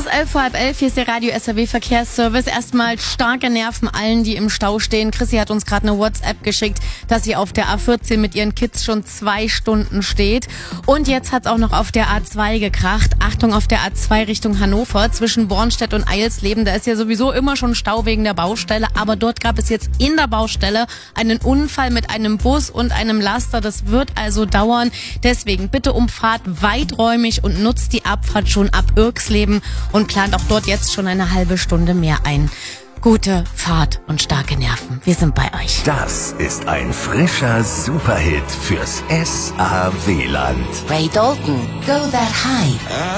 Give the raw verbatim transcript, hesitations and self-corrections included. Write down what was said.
elf vor halb elf, hier ist der Radio S R W Verkehrsservice. Erstmal starke Nerven allen, die im Stau stehen. Chrissy hat uns gerade eine WhatsApp geschickt, dass sie auf der A vierzehn mit ihren Kids schon zwei Stunden steht. Und jetzt hat's auch noch auf der A zwei gekracht. Achtung, auf der A zwei Richtung Hannover zwischen Bornstedt und Eilsleben. Da ist ja sowieso immer schon Stau wegen der Baustelle. Aber dort gab es jetzt in der Baustelle einen Unfall mit einem Bus und einem Laster. Das wird also dauern. Deswegen bitte umfahrt weiträumig und nutzt die Abfahrt schon ab Irksleben und plant auch dort jetzt schon eine halbe Stunde mehr ein. Gute Fahrt und starke Nerven. Wir sind bei euch. Das ist ein frischer Superhit fürs S A W-Land. Ray Dalton, Go That High.